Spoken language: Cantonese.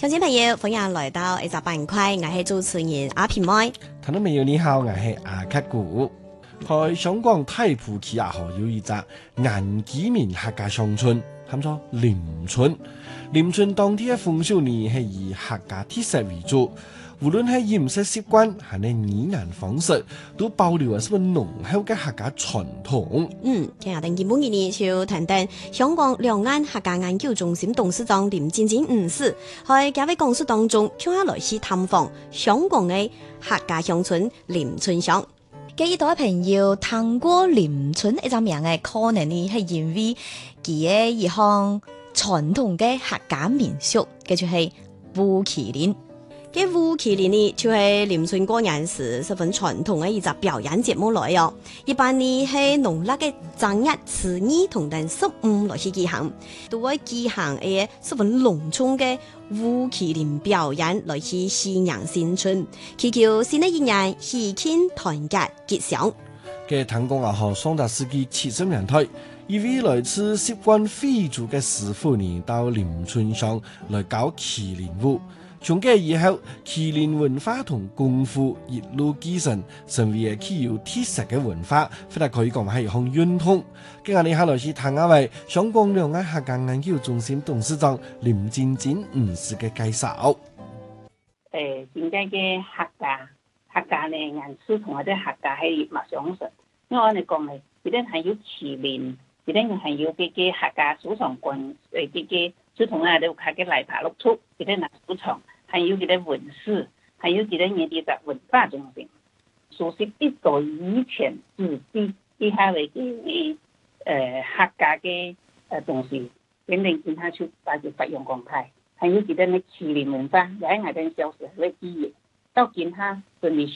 鄉親朋友，歡迎來到一集板塊，我係主持人阿平妹。 聽到未有？你好，我係阿克古。喺香港大埔區也好有一隻顏基民客家鄉村，叫做林村。林村當地嘅風俗呢係以客家特色為主，無論係飲食習慣，還係語言方式，都保留咗濃厚嘅客家傳統。 聽下定基本嘅呢就談談香港兩岸客家研究中心董事長林晶晶女士，喺這位講述當中，請下來去探訪香港嘅客家鄉村林村鄉。幾多朋友聽過林村一個名嘅，可能呢係因為佢嘅一項傳統嘅客家民俗，叫做係烏麒麟。嘅烏麒麟呢，就係林村過年時十分傳統嘅一隻表演節目來哦。一般呢係農曆嘅正月12同埋15來去舉行，都會舉行嘅十分隆重嘅烏麒麟表演來去喜迎新春，祈求新的一年喜慶團結吉祥。 嘅聽講啊，嗬，上個世紀70年代，一位來自習慣非洲嘅師傅呢，到林村上來搞麒麟舞。從今以後，麒麟文化同功夫一路繼承，成為具有特色嘅文化，非常可以講係一項運動。今日你下來是談一位香港兩岸客家研究中心董事長林晶晶女士嘅介紹。 現在嘅客家呢，顏色同我哋客家係唔相同。因為我哋講咧，一定係有麒麟，一定係有嘅客家收藏館，嘅傳統啊，都客家嚟爬落出，一定係收藏。還有佢哋文史，還有佢哋嘢啲文化中心，熟悉一代以前自己以下嘅客家嘅東西，肯定見下出帶住發揚光大。還有佢哋嘅麒麟文化，也係我哋小時候嘅記憶，到見下順利。